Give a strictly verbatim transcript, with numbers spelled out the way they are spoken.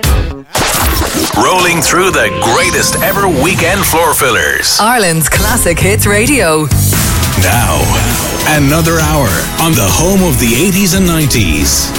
Rolling through the greatest ever weekend floor fillers. Ireland's Classic Hits Radio. Now, another hour on the home of the eighties and nineties.